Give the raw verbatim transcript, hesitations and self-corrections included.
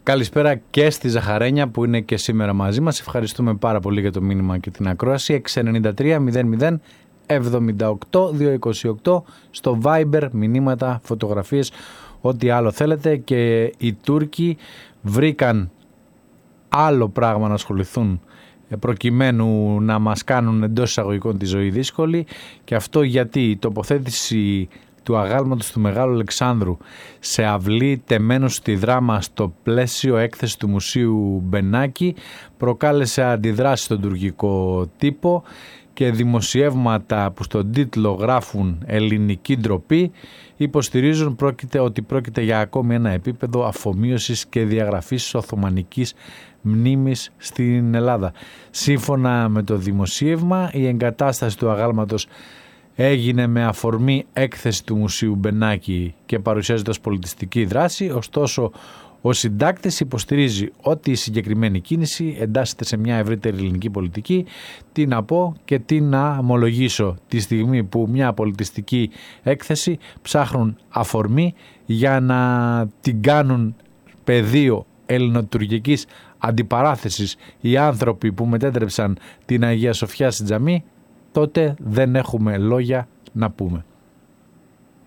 Καλησπέρα και στη Ζαχαρένια που είναι και σήμερα μαζί μας. Ευχαριστούμε πάρα πολύ για το μήνυμα και την ακρόαση. έξι εννιά τρία μηδέν μηδέν εβδομήντα οκτώ διακόσια είκοσι οκτώ στο Viber, μηνύματα, φωτογραφίες, ό,τι άλλο θέλετε. Και οι Τούρκοι βρήκαν άλλο πράγμα να ασχοληθούν προκειμένου να μας κάνουν εντός εισαγωγικών τη ζωή δύσκολη, και αυτό γιατί η τοποθέτηση του αγάλματος του Μεγάλου Αλεξάνδρου σε αυλή τεμένου στη Δράμα στο πλαίσιο έκθεση του Μουσείου Μπενάκη προκάλεσε αντιδράσεις στον τουρκικό τύπο και δημοσιεύματα που στον τίτλο γράφουν «Ελληνική ντροπή» υποστηρίζουν πρόκειται, ότι πρόκειται για ακόμη ένα επίπεδο αφομοίωσης και διαγραφής της Οθωμανικής μνήμης στην Ελλάδα. Σύμφωνα με το δημοσίευμα, η εγκατάσταση του αγάλματος έγινε με αφορμή έκθεση του Μουσείου Μπενάκη και παρουσιάζεται ως πολιτιστική δράση, ωστόσο ο συντάκτης υποστηρίζει ότι η συγκεκριμένη κίνηση εντάσσεται σε μια ευρύτερη ελληνική πολιτική. Τι να πω και τι να ομολογήσω τη στιγμή που μια πολιτιστική έκθεση ψάχνουν αφορμή για να την κάνουν πεδίο ελληνοτουρκικής αντιπαράθεσης οι άνθρωποι που μετέτρεψαν την Αγία Σοφιά στην τζαμί, τότε δεν έχουμε λόγια να πούμε.